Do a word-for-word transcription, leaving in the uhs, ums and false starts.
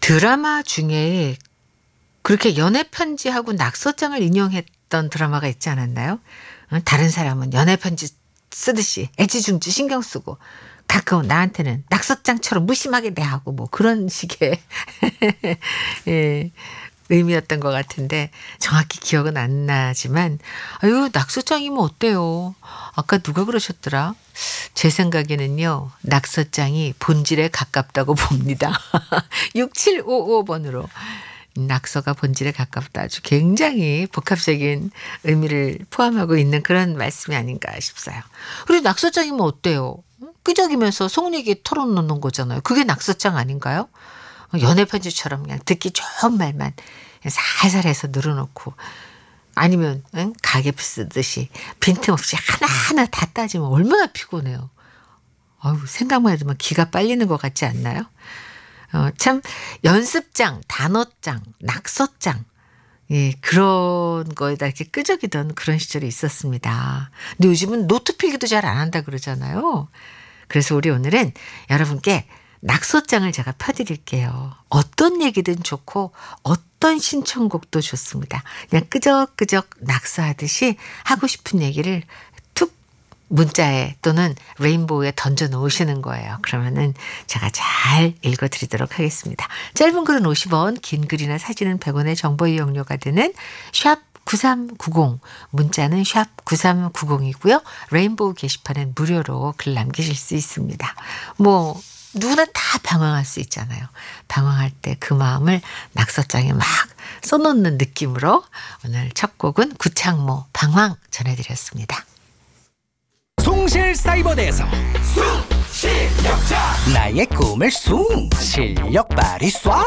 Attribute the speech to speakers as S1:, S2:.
S1: 드라마 중에 그렇게 연애 편지하고 낙서장을 인용했던 드라마가 있지 않았나요? 어, 다른 사람은 연애 편지 쓰듯이 애지중지 신경 쓰고 가끔 나한테는 낙서장처럼 무심하게 대하고 뭐 그런 식의 예, 의미였던 것 같은데 정확히 기억은 안 나지만 아유 낙서장이면 어때요? 아까 누가 그러셨더라? 제 생각에는요. 낙서장이 본질에 가깝다고 봅니다. 육칠오오 번으로. 낙서가 본질에 가깝다. 아주 굉장히 복합적인 의미를 포함하고 있는 그런 말씀이 아닌가 싶어요. 그리고 낙서장이면 어때요? 끄적이면서 속 얘기 털어놓는 거잖아요. 그게 낙서장 아닌가요? 연애 편지처럼 그냥 듣기 좋은 말만 살살 해서 늘어놓고 아니면 응? 가계 쓰듯이 빈틈없이 하나하나 다 따지면 얼마나 피곤해요. 아유, 생각만 해도 막 기가 빨리는 것 같지 않나요? 어, 참 연습장, 단어장, 낙서장 예, 그런 거에다 이렇게 끄적이던 그런 시절이 있었습니다. 근데 요즘은 노트 필기도 잘 안 한다 그러잖아요. 그래서 우리 오늘은 여러분께 낙서장을 제가 펴드릴게요. 어떤 얘기든 좋고 어떤 신청곡도 좋습니다. 그냥 끄적끄적 낙서하듯이 하고 싶은 얘기를 툭 문자에 또는 레인보우에 던져 놓으시는 거예요. 그러면은 제가 잘 읽어드리도록 하겠습니다. 짧은 글은 오십 원, 긴 글이나 사진은 백 원의 정보 이용료가 드는 샵 구삼구공, 문자는 샵 구삼구공이고요. 레인보우 게시판엔 무료로 글 남기실 수 있습니다. 뭐 누구나 다 방황할 수 있잖아요. 방황할 때 그 마음을 낙서장에 막 써놓는 느낌으로 오늘 첫 곡은 구창모 방황 전해드렸습니다.
S2: 숭실사이버대에서 숭실력자 나의 꿈을 숭 실력 발휘 쏴